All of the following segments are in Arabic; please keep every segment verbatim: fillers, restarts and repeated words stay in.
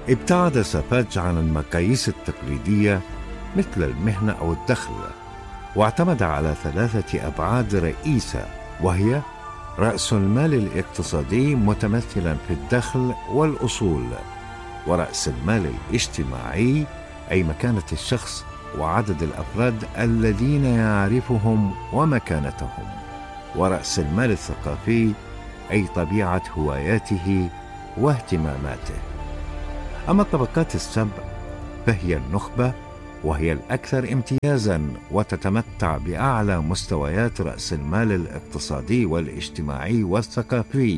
ابتعد سافاج عن المقاييس التقليدية مثل المهنة أو الدخل، واعتمد على ثلاثة أبعاد رئيسة، وهي رأس المال الاقتصادي متمثلا في الدخل والأصول، ورأس المال الاجتماعي أي مكانة الشخص وعدد الأفراد الذين يعرفهم ومكانتهم، ورأس المال الثقافي أي طبيعة هواياته واهتماماته. أما الطبقات السبع فهي النخبة، وهي الأكثر امتيازاً وتتمتع بأعلى مستويات رأس المال الاقتصادي والاجتماعي والثقافي،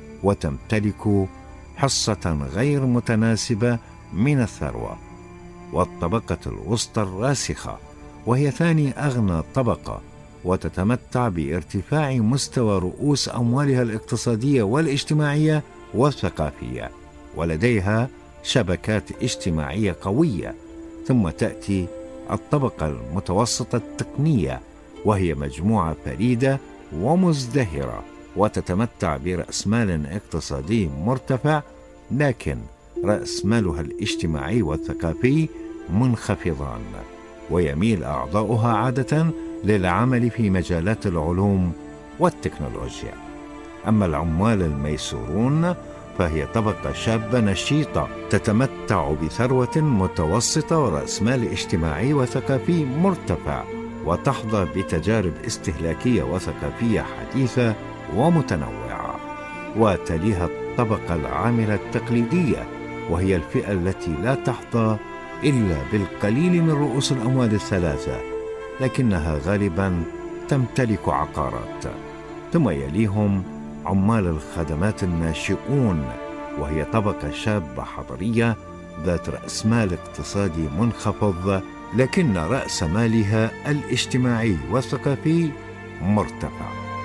وتمتلك حصة غير متناسبة من الثروة. والطبقة الوسطى الراسخة، وهي ثاني أغنى طبقة، وتتمتع بارتفاع مستوى رؤوس أموالها الاقتصادية والاجتماعية والثقافية، ولديها شبكات اجتماعية قوية. ثم تأتي الطبقة المتوسطة التقنية، وهي مجموعة فريدة ومزدهرة، وتتمتع برأس مال اقتصادي مرتفع، لكن رأس مالها الاجتماعي والثقافي منخفضان، ويميل أعضاؤها عادة للعمل في مجالات العلوم والتكنولوجيا. أما العمال الميسورون فهي طبقة شابة نشيطة تتمتع بثروة متوسطة ورأس مال اجتماعي وثقافي مرتفع، وتحظى بتجارب استهلاكية وثقافية حديثة ومتنوعة. وتليها الطبقة العاملة التقليدية، وهي الفئة التي لا تحظى إلا بالقليل من رؤوس الأموال الثلاثة، لكنها غالبا تمتلك عقارات. ثم يليهم عمال الخدمات الناشئون، وهي طبقة شابة حضرية ذات رأس مال اقتصادي منخفض، لكن رأس مالها الاجتماعي والثقافي مرتفع.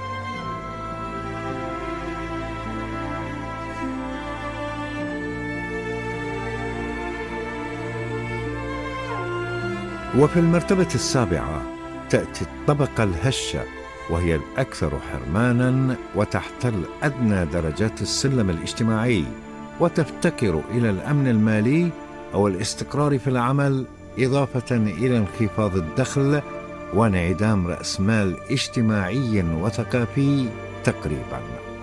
وفي المرتبة السابعة تأتي الطبقة الهشة، وهي الأكثر حرماناً وتحتل أدنى درجات السلم الاجتماعي، وتفتقر إلى الأمن المالي أو الاستقرار في العمل، إضافة إلى انخفاض الدخل وانعدام رأس مال اجتماعي وثقافي تقريباً.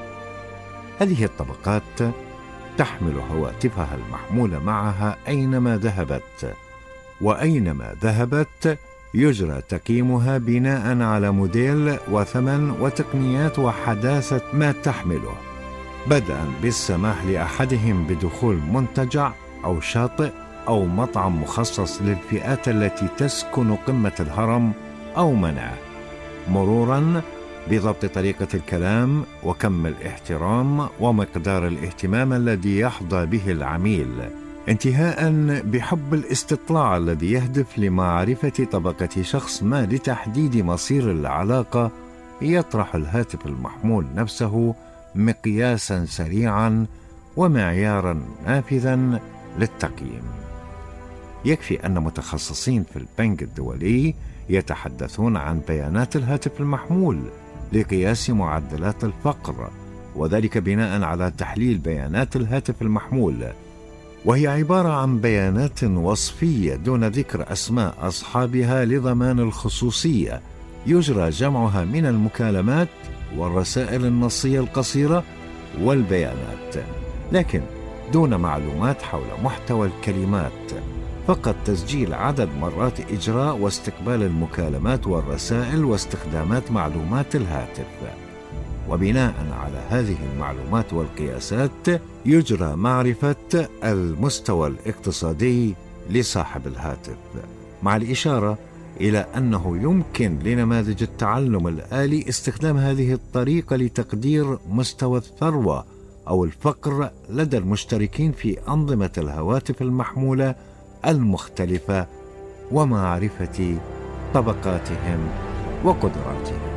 هذه الطبقات تحمل هواتفها المحمولة معها أينما ذهبت، وأينما ذهبت يجرى تقييمها بناء على موديل وثمن وتقنيات وحداثة ما تحمله، بدءا بالسماح لأحدهم بدخول منتجع أو شاطئ أو مطعم مخصص للفئات التي تسكن قمة الهرم أو منعه، مرورا بضبط طريقة الكلام وكم الاحترام ومقدار الاهتمام الذي يحظى به العميل، انتهاء بحب الاستطلاع الذي يهدف لمعرفة طبقة شخص ما لتحديد مصير العلاقة. يطرح الهاتف المحمول نفسه مقياسا سريعا ومعيارا نافذا للتقييم. يكفي أن متخصصين في البنك الدولي يتحدثون عن بيانات الهاتف المحمول لقياس معدلات الفقر، وذلك بناء على تحليل بيانات الهاتف المحمول، وهي عبارة عن بيانات وصفية دون ذكر أسماء أصحابها لضمان الخصوصية، يجرى جمعها من المكالمات والرسائل النصية القصيرة والبيانات، لكن دون معلومات حول محتوى الكلمات، فقط تسجيل عدد مرات إجراء واستقبال المكالمات والرسائل واستخدامات معلومات الهاتف. وبناء على هذه المعلومات والقياسات يجرى معرفة المستوى الاقتصادي لصاحب الهاتف، مع الإشارة إلى أنه يمكن لنماذج التعلم الآلي استخدام هذه الطريقة لتقدير مستوى الثروة أو الفقر لدى المشتركين في أنظمة الهواتف المحمولة المختلفة، ومعرفة طبقاتهم وقدراتهم.